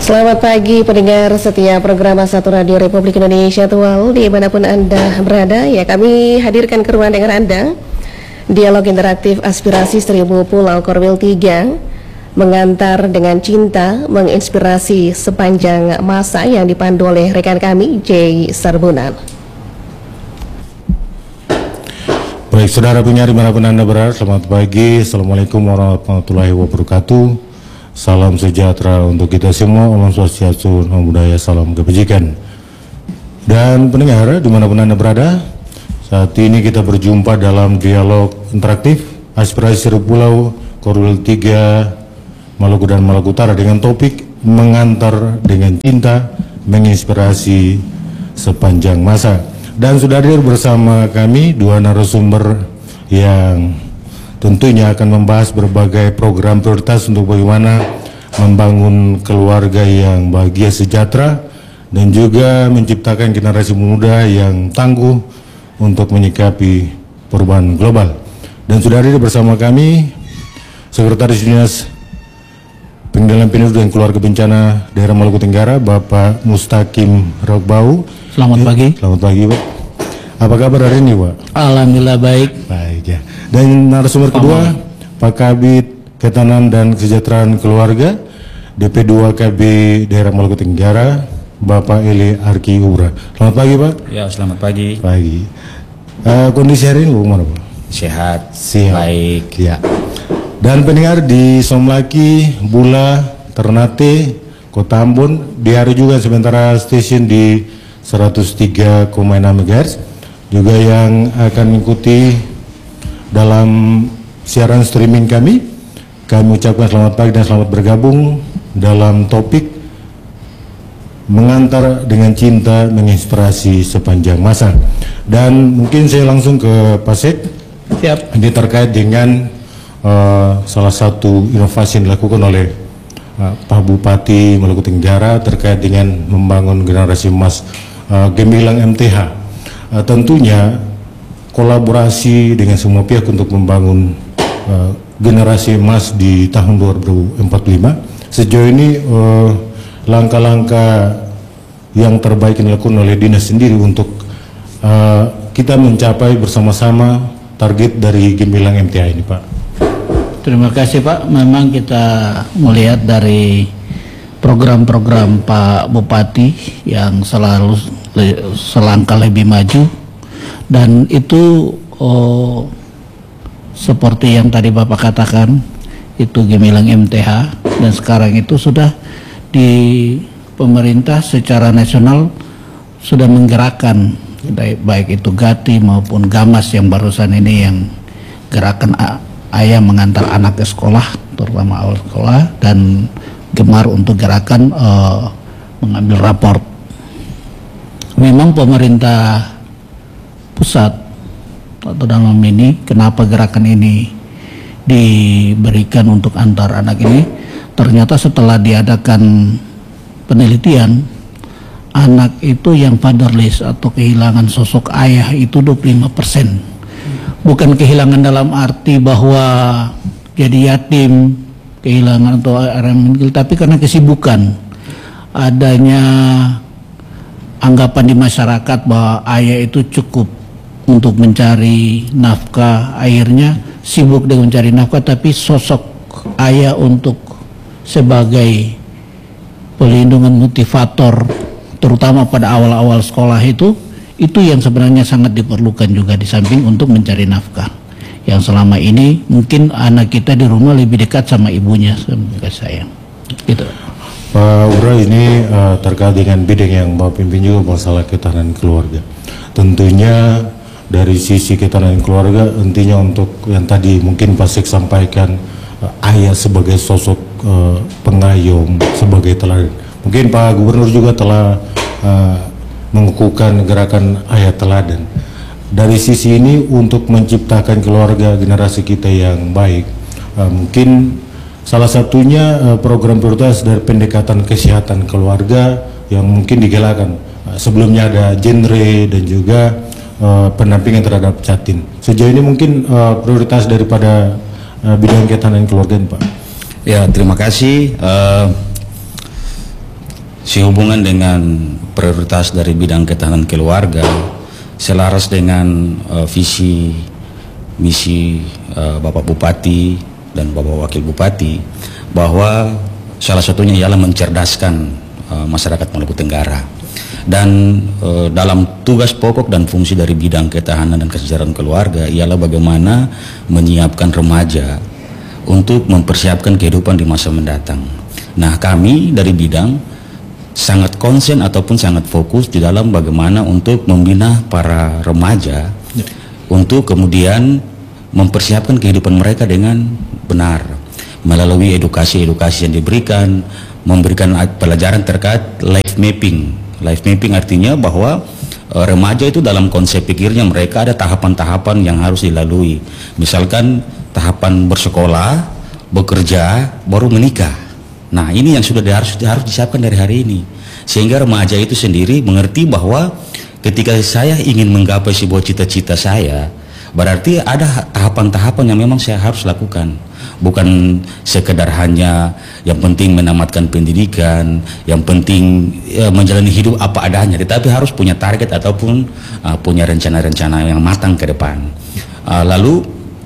Selamat pagi pendengar setia program Satu Radio Republik Indonesia Tual dimanapun Anda berada. Ya, kami hadirkan ke ruang dengar Anda dialog interaktif aspirasi 1000 Pulau Korwil 3 mengantar dengan cinta, menginspirasi sepanjang masa yang dipandu oleh rekan kami J. Sarbunan. Baik, saudara penyiar dimanapun Anda berada, selamat pagi. Assalamualaikum warahmatullahi wabarakatuh. Salam sejahtera untuk kita semua. Om Swastiastu, Namo Buddhaya, salam kebajikan. Dan pendengar dimanapun Anda berada, saat ini kita berjumpa dalam dialog interaktif aspirasi 1000 Pulau Korwil 3 Maluku dan Maluku Utara dengan topik mengantar dengan cinta, menginspirasi sepanjang masa. Dan sudah hadir bersama kami dua narasumber yang tentunya akan membahas berbagai program prioritas untuk bagaimana membangun keluarga yang bahagia sejahtera dan juga menciptakan generasi muda yang tangguh untuk menyikapi perubahan global. Dan sudah hadir bersama kami Sekretaris Dinas Pengendalian Penduduk dan Keluarga Bencana Daerah Maluku Tenggara, Bapak Mustaqim Rogbau. Selamat pagi. Selamat pagi, Pak. Apa kabar hari ini, Pak? Alhamdulillah baik. Baik ya. Dan narasumber kedua, Pak Kabid Ketahanan dan Kesejahteraan Keluarga, DP2 KB Daerah Maluku Tenggara, Bapak Eli Arki Ubra. Selamat pagi, Pak. Ya, selamat pagi. Pagi. Kondisi hari ini bagaimana, Pak? Sehat. Baik. Ya. Dan pendengar di Somlaki, Bula, Ternate, Kota Ambon, di hari juga sementara stasiun di 103,6 MHz. Juga yang akan mengikuti dalam siaran streaming kami ucapkan selamat pagi dan selamat bergabung dalam topik mengantar dengan cinta, menginspirasi sepanjang masa. Dan mungkin saya langsung ke Pak Sek. Siap. Ini terkait dengan salah satu inovasi yang dilakukan oleh Pak Bupati Maluku Tenggara terkait dengan membangun generasi emas Gemilang MTH. Tentunya kolaborasi dengan semua pihak untuk membangun generasi emas di tahun 2045. Sejauh ini langkah-langkah yang terbaik yang dilakukan oleh dinas sendiri untuk kita mencapai bersama-sama target dari Gemilang MTH ini, Pak. Terima kasih, Pak. Memang kita melihat dari program-program Pak Bupati yang selalu selangkah lebih maju, dan itu seperti yang tadi Bapak katakan, itu Gemilang MTH, dan sekarang itu sudah di pemerintah secara nasional sudah menggerakkan baik itu Gati maupun Gamas yang barusan ini yang gerakan ayah mengantar anak ke sekolah, terutama awal sekolah, dan Gemar untuk gerakan mengambil raport. Memang pemerintah pusat atau dalam ini, kenapa gerakan ini diberikan untuk antar anak ini, ternyata setelah diadakan penelitian, anak itu yang fatherless atau kehilangan sosok ayah itu 25%. Bukan kehilangan dalam arti bahwa jadi yatim, kehilangan atau tapi karena kesibukan, adanya anggapan di masyarakat bahwa ayah itu cukup untuk mencari nafkah, akhirnya sibuk dengan mencari nafkah, tapi sosok ayah untuk sebagai pelindungan motivator, terutama pada awal-awal sekolah itu yang sebenarnya sangat diperlukan juga di samping untuk mencari nafkah. Yang selama ini mungkin anak kita di rumah lebih dekat sama ibunya, sama sayang. Gitu. Pak Ubra, ini terkait dengan bidang yang Bapak pimpin juga, masalah ketahanan keluarga. Tentunya dari sisi ketahanan keluarga, intinya untuk yang tadi mungkin Pak Sek sampaikan, ayah sebagai sosok pengayom, sebagai teladan. Mungkin Pak Gubernur juga telah mengukuhkan gerakan ayah teladan. Dari sisi ini untuk menciptakan keluarga generasi kita yang baik, mungkin salah satunya program prioritas dari pendekatan kesehatan keluarga yang mungkin digalakan. Sebelumnya ada genre dan juga pendampingan terhadap Jatim. Sejauh ini mungkin prioritas daripada bidang ketahanan keluarga, Pak. Ya, terima kasih. sehubungan dengan prioritas dari bidang ketahanan keluarga, selaras dengan visi misi Bapak Bupati dan Bapak Wakil Bupati, bahwa salah satunya ialah mencerdaskan masyarakat Maluku Tenggara. Dan dalam tugas pokok dan fungsi dari bidang ketahanan dan kesejahteraan keluarga ialah bagaimana menyiapkan remaja untuk mempersiapkan kehidupan di masa mendatang. Nah, kami dari bidang sangat konsen ataupun sangat fokus di dalam bagaimana untuk membina para remaja untuk kemudian mempersiapkan kehidupan mereka dengan benar melalui edukasi-edukasi yang diberikan, memberikan pelajaran terkait life mapping. Life mapping artinya bahwa remaja itu dalam konsep pikirnya mereka ada tahapan-tahapan yang harus dilalui. Misalkan tahapan bersekolah, bekerja, baru menikah. Nah, ini yang sudah harus disiapkan dari hari ini, sehingga remaja itu sendiri mengerti bahwa ketika saya ingin menggapai sebuah cita-cita saya, berarti ada tahapan-tahapan yang memang saya harus lakukan. Bukan sekedar hanya yang penting menamatkan pendidikan, yang penting menjalani hidup apa adanya, tetapi harus punya target ataupun punya rencana-rencana yang matang ke depan. Lalu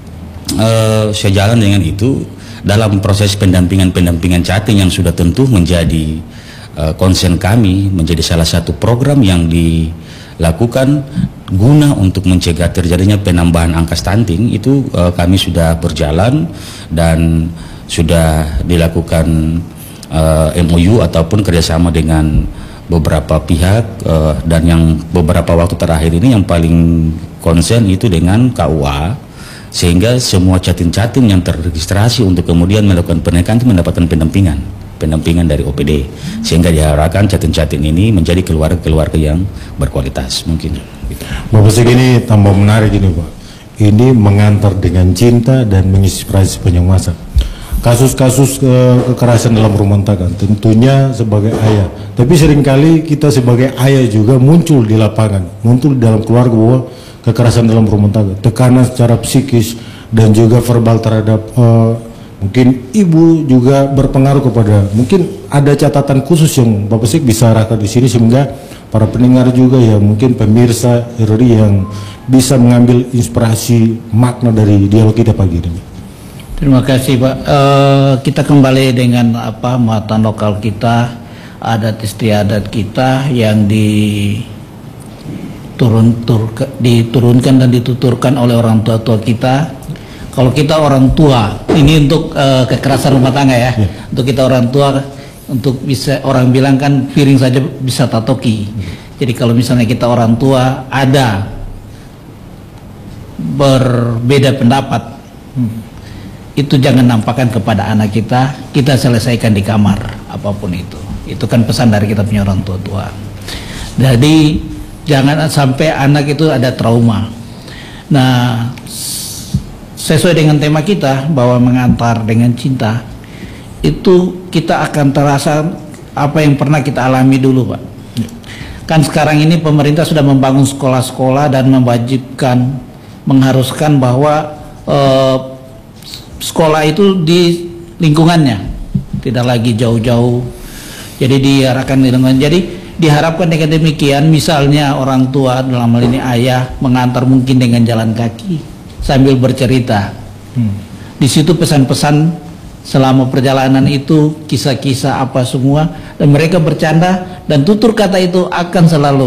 sejalan dengan itu, dalam proses pendampingan chatting yang sudah tentu menjadi konsen kami, menjadi salah satu program yang dilakukan guna untuk mencegah terjadinya penambahan angka stunting, itu kami sudah berjalan dan sudah dilakukan MOU ataupun kerjasama dengan beberapa pihak, dan yang beberapa waktu terakhir ini yang paling konsen itu dengan KUA, sehingga semua chatting-chatting yang terregistrasi untuk kemudian melakukan pernikahan itu mendapatkan pendampingan dari OPD, sehingga diharapkan chatting-chatting ini menjadi keluarga-keluarga yang berkualitas. Mungkin gitu. Bapak segini tambah menarik ini Pak, ini mengantar dengan cinta dan menginspirasi sepanjang masa. Kasus-kasus kekerasan dalam rumah tangga tentunya sebagai ayah, tapi seringkali kita sebagai ayah juga muncul di lapangan, muncul di dalam keluarga bahwa kekerasan dalam rumah tangga, tekanan secara psikis dan juga verbal terhadap mungkin ibu juga berpengaruh kepada, mungkin ada catatan khusus yang Bapak Sik bisa arahkan di sini sehingga para pendengar juga ya, mungkin pemirsa RRI yang bisa mengambil inspirasi makna dari dialog kita pagi ini. Terima kasih Pak. Kita kembali dengan muatan lokal kita, adat istiadat kita yang diturunkan dan dituturkan oleh orang tua-tua kita. Kalau kita orang tua, ini untuk kekerasan rumah tangga ya, untuk kita orang tua, untuk bisa orang bilang kan piring saja bisa tatoki. Jadi kalau misalnya kita orang tua ada berbeda pendapat, itu jangan nampakkan kepada anak kita selesaikan di kamar, apapun itu. Itu kan pesan dari kita punya orang tua. Jadi jangan sampai anak itu ada trauma. Nah, sesuai dengan tema kita bahwa mengantar dengan cinta, itu kita akan terasa apa yang pernah kita alami dulu Pak. Kan sekarang ini pemerintah sudah membangun sekolah-sekolah dan mengharuskan bahwa sekolah itu di lingkungannya, tidak lagi jauh-jauh, jadi diarahkan di lingkungan. Jadi diharapkan dengan demikian, misalnya orang tua dalam hal ini ayah mengantar mungkin dengan jalan kaki sambil bercerita. Di situ pesan-pesan selama perjalanan itu, kisah-kisah apa semua, dan mereka bercanda, dan tutur kata itu akan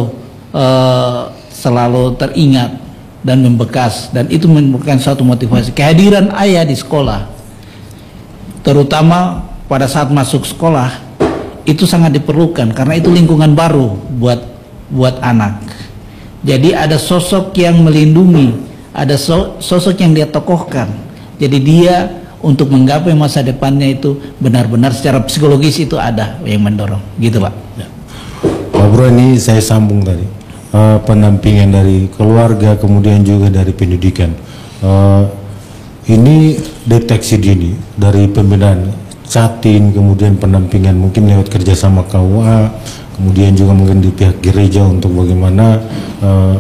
selalu teringat dan membekas, dan itu merupakan suatu motivasi. Kehadiran ayah di sekolah, terutama pada saat masuk sekolah, itu sangat diperlukan karena itu lingkungan baru buat anak. Jadi ada sosok yang melindungi, ada sosok yang dia tokohkan. Jadi dia untuk menggapai masa depannya itu benar-benar secara psikologis itu ada yang mendorong, gitu Pak. Pak Bro, ini saya sambung tadi pendampingan dari keluarga, kemudian juga dari pendidikan. Ini deteksi dini dari pembinaan chatting, kemudian pendampingan mungkin lewat kerjasama KUA, kemudian juga mungkin di pihak gereja untuk bagaimana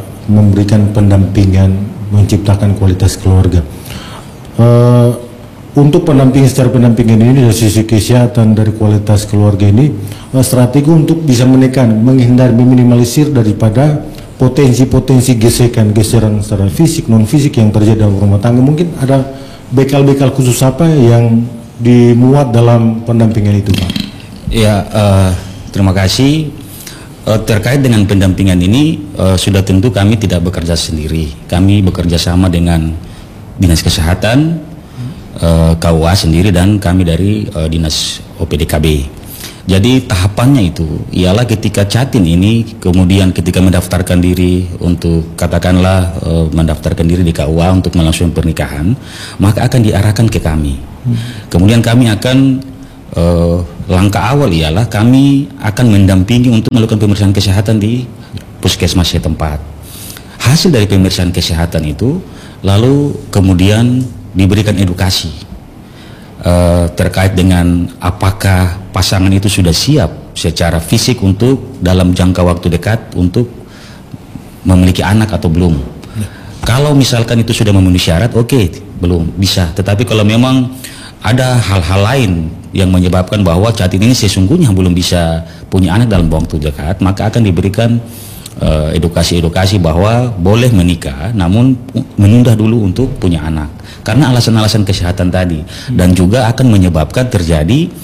memberikan pendampingan, menciptakan kualitas keluarga. untuk pendampingan secara pendampingan ini dari sisi kesehatan, dari kualitas keluarga ini, strategi untuk bisa menekan, menghindari, meminimalisir daripada potensi-potensi geseran secara fisik, non fisik yang terjadi dalam rumah tangga. Mungkin ada bekal-bekal khusus apa yang dimuat dalam pendampingan itu, Pak? Ya, terima kasih. Terkait dengan pendampingan ini, sudah tentu kami tidak bekerja sendiri. Kami bekerja sama dengan Dinas Kesehatan, KUA sendiri, dan kami dari Dinas OPDKB. Jadi tahapannya itu ialah ketika Catin ini kemudian ketika mendaftarkan diri untuk katakanlah mendaftarkan diri di KUA untuk melangsungkan pernikahan, maka akan diarahkan ke kami. Kemudian kami akan langkah awal ialah kami akan mendampingi untuk melakukan pemeriksaan kesehatan di puskesmas setempat. Hasil dari pemeriksaan kesehatan itu lalu kemudian diberikan edukasi terkait dengan apakah pasangan itu sudah siap secara fisik untuk dalam jangka waktu dekat untuk memiliki anak atau belum. Kalau misalkan itu sudah memenuhi syarat, oke, belum bisa. Tetapi kalau memang ada hal-hal lain yang menyebabkan bahwa Catin ini sesungguhnya belum bisa punya anak dalam waktu dekat, maka akan diberikan edukasi-edukasi bahwa boleh menikah namun menunda dulu untuk punya anak karena alasan-alasan kesehatan tadi, dan juga akan menyebabkan terjadi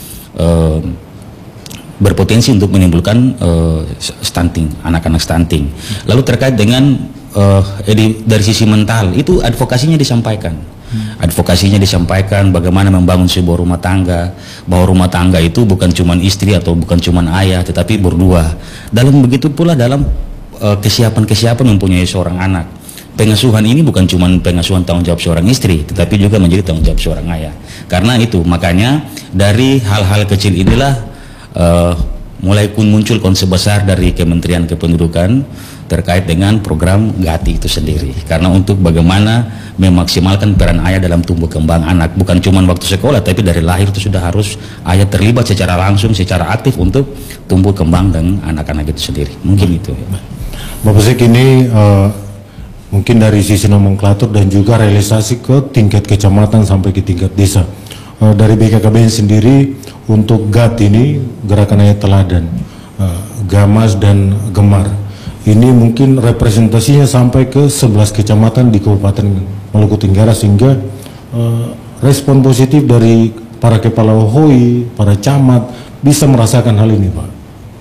berpotensi untuk menimbulkan stunting, anak-anak stunting. Lalu terkait dengan dari sisi mental itu advokasinya disampaikan. Advokasinya disampaikan bagaimana membangun sebuah rumah tangga, bahwa rumah tangga itu bukan cuma istri atau bukan cuma ayah, tetapi berdua. Dalam begitu pula dalam kesiapan mempunyai seorang anak. Pengasuhan ini bukan cuma pengasuhan tanggung jawab seorang istri, tetapi juga menjadi tanggung jawab seorang ayah. Karena itu makanya dari hal-hal kecil inilah mulai muncul konsep besar dari Kementerian Kependudukan terkait dengan program GATI itu sendiri, karena untuk bagaimana memaksimalkan peran ayah dalam tumbuh kembang anak, bukan cuma waktu sekolah tapi dari lahir itu sudah harus ayah terlibat secara langsung, secara aktif untuk tumbuh kembang dengan anak-anak itu sendiri. Mungkin itu Bapak Sek, ini mungkin dari sisi nomenklatur dan juga realisasi ke tingkat kecamatan sampai ke tingkat desa. Dari BKKBN sendiri untuk GAT ini, Gerakan Ayah Teladan, Gamas dan Gemar, ini mungkin representasinya sampai ke 11 kecamatan di Kabupaten Maluku Tenggara, sehingga respon positif dari para kepala OHOI, para camat bisa merasakan hal ini, Pak.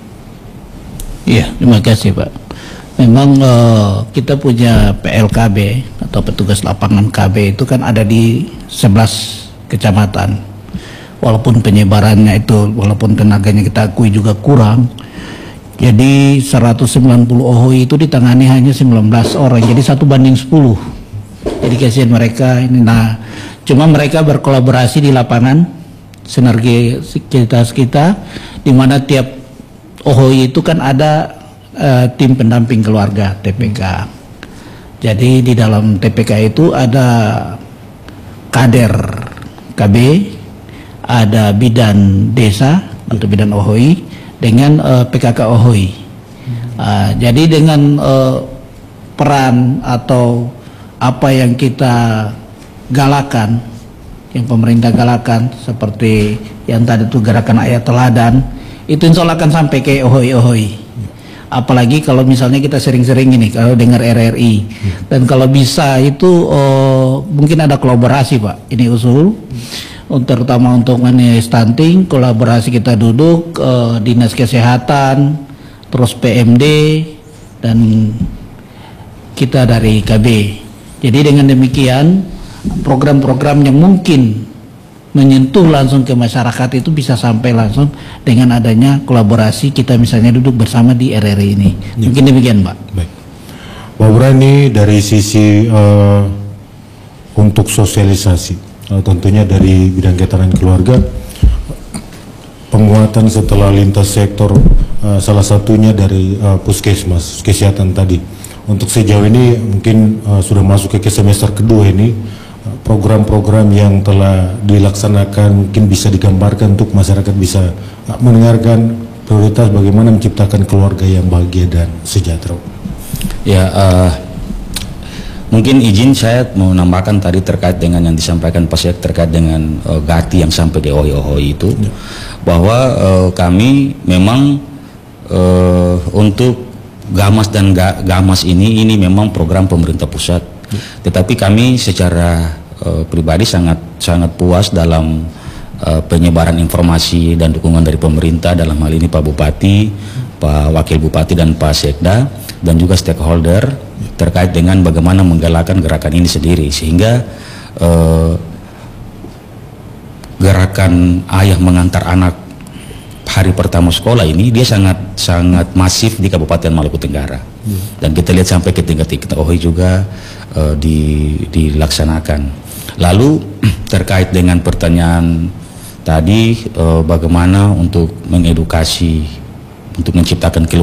Iya, terima kasih, Pak. Memang kita punya PLKB atau petugas lapangan KB itu kan ada di 11 kecamatan. Walaupun penyebarannya itu, walaupun tenaganya kita akui juga kurang. Jadi 190 OHOI itu ditangani hanya 19 orang, jadi 1:10. Jadi kasihan mereka ini. Nah, cuma mereka berkolaborasi di lapangan, sinergitas kita, di mana tiap OHOI itu kan ada tim pendamping keluarga TPK. Jadi di dalam TPK itu ada kader KB, ada bidan desa atau bidan OHOI dengan PKK OHOI. Jadi dengan peran atau apa yang kita galakan, yang pemerintah galakan seperti yang tadi itu Gerakan Ayah Teladan, itu insya Allah akan sampai ke OHOI. Apalagi kalau misalnya kita sering-sering ini kalau dengar RRI, dan kalau bisa itu mungkin ada kolaborasi, Pak. Ini usul terutama untuk stunting, kolaborasi kita duduk Dinas Kesehatan, terus PMD dan kita dari KB. Jadi dengan demikian program-program yang mungkin menyentuh langsung ke masyarakat itu bisa sampai langsung dengan adanya kolaborasi kita misalnya duduk bersama di RRI ini. Mungkin demikian, Pak. Baik. Pak Burani, dari sisi untuk sosialisasi, tentunya dari bidang ketahanan keluarga, penguatan setelah lintas sektor, salah satunya dari puskesmas kesehatan tadi. Untuk sejauh ini mungkin sudah masuk ke semester kedua ini, program-program yang telah dilaksanakan mungkin bisa digambarkan untuk masyarakat bisa mendengarkan prioritas bagaimana menciptakan keluarga yang bahagia dan sejahtera. Ya, Mungkin izin saya mau nambahkan tadi terkait dengan yang disampaikan Pak Syek terkait dengan Gati yang sampai di Ohoi itu, bahwa kami memang untuk Gamas dan Gamas ini memang program pemerintah pusat, tetapi kami secara pribadi sangat puas dalam penyebaran informasi dan dukungan dari pemerintah, dalam hal ini Pak Bupati, Pak Wakil Bupati dan Pak Sekda, dan juga stakeholder terkait dengan bagaimana menggalakkan gerakan ini sendiri, sehingga gerakan ayah mengantar anak hari pertama sekolah ini dia sangat masif di Kabupaten Maluku Tenggara, dan kita lihat sampai ke tingkat Ohoi juga dilaksanakan. Lalu terkait dengan pertanyaan tadi, bagaimana untuk mengedukasi, untuk menciptakan keluarga